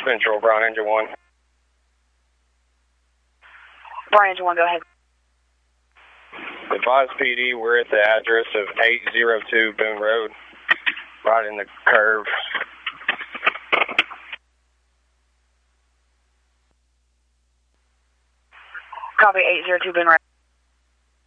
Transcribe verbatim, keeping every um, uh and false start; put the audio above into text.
Central, Brown Engine one. Brown Engine one, go ahead. Advise P D, we're at the address of eight oh two Boone Road, right in the curve. Copy eight oh two Boone Road.